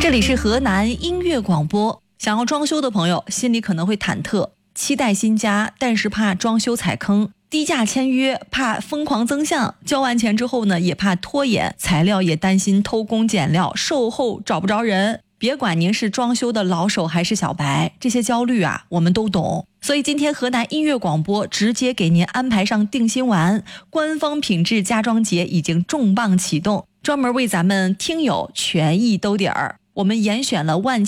这里是河南音乐广播。想要装修的朋友心里可能会忐忑，期待新家，但是怕装修踩坑，低价签约怕疯狂增项，交完钱之后呢也怕拖延，材料也担心偷工减料，售后找不着人。别管您是装修的老手还是小白，这些焦虑啊我们都懂。所以今天河南音乐广播直接给您安排上定心丸，官方品质家装节已经重磅启动，专门为咱们听友权益兜底儿。我们严选了万